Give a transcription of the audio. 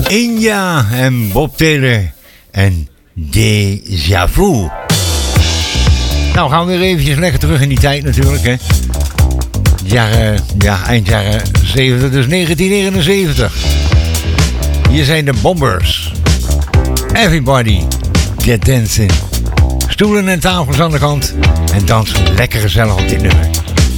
Inja en Bob Taylor en Déjà Vu. Nou gaan we weer eventjes lekker terug in die tijd natuurlijk, hè. Eind jaren 70, dus 1979. Hier zijn de Bombers. Everybody get dancing. Stoelen en tafels aan de kant en dansen lekker gezellig op dit nummer.